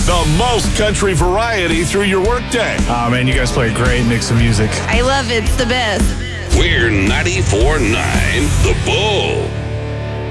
The most country variety through your workday. Oh, man, you guys play a great mix of music. I love it. It's the best. We're 94.9